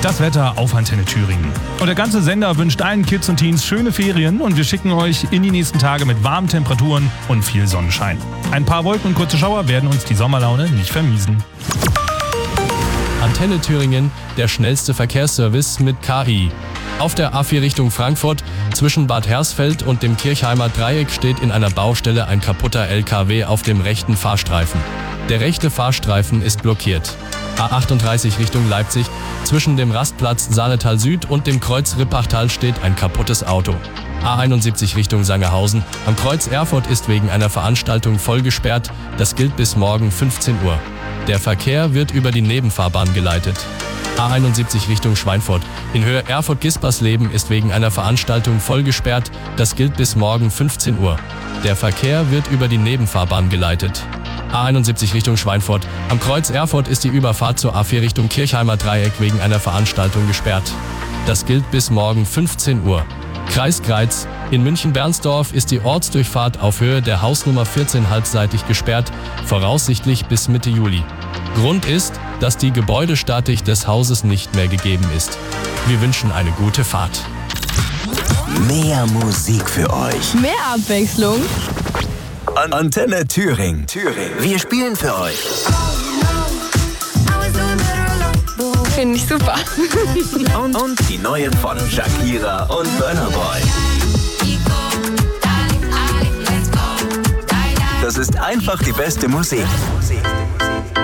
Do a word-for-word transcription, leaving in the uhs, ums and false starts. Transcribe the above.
Das Wetter auf Antenne Thüringen. Und der ganze Sender wünscht allen Kids und Teens schöne Ferien und wir schicken euch in die nächsten Tage mit warmen Temperaturen und viel Sonnenschein. Ein paar Wolken und kurze Schauer werden uns die Sommerlaune nicht vermiesen. Antenne Thüringen, der schnellste Verkehrsservice mit K I. Auf der A vier Richtung Frankfurt, zwischen Bad Hersfeld und dem Kirchheimer Dreieck steht in einer Baustelle ein kaputter L K W auf dem rechten Fahrstreifen. Der rechte Fahrstreifen ist blockiert. A achtunddreißig Richtung Leipzig, zwischen dem Rastplatz Saaletal Süd und dem Kreuz Rippachtal steht ein kaputtes Auto. A einundsiebzig Richtung Sangerhausen, am Kreuz Erfurt ist wegen einer Veranstaltung voll gesperrt, das gilt bis morgen fünfzehn Uhr. Der Verkehr wird über die Nebenfahrbahn geleitet. A einundsiebzig Richtung Schweinfurt, in Höhe Erfurt-Gispersleben ist wegen einer Veranstaltung voll gesperrt, das gilt bis morgen fünfzehn Uhr. Der Verkehr wird über die Nebenfahrbahn geleitet. A einundsiebzig Richtung Schweinfurt. Am Kreuz Erfurt ist die Überfahrt zur A vier Richtung Kirchheimer Dreieck wegen einer Veranstaltung gesperrt. Das gilt bis morgen fünfzehn Uhr. Kreis Greiz. In München-Bernsdorf ist die Ortsdurchfahrt auf Höhe der Hausnummer vierzehn halbseitig gesperrt, voraussichtlich bis Mitte Juli. Grund ist, dass die Gebäudestatik des Hauses nicht mehr gegeben ist. Wir wünschen eine gute Fahrt. Mehr Musik für euch. Mehr Abwechslung. An Antenne Thüringen. Thüringen. Wir spielen für euch. Finde ich super. Und, und die neuen von Shakira und Burna Boy. Das ist einfach die beste Musik.